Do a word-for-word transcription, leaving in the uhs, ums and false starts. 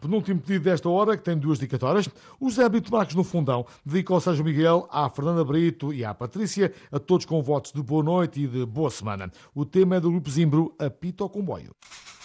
penúltimo pedido desta hora, que tem duas dedicatórias. O José Brito Marques no Fundão dedica ao Sérgio Miguel, à Fernanda Brito e à Patrícia, a todos com votos de boa noite e de boa semana. O tema é do Grupo Zimbro, Apita ao Comboio.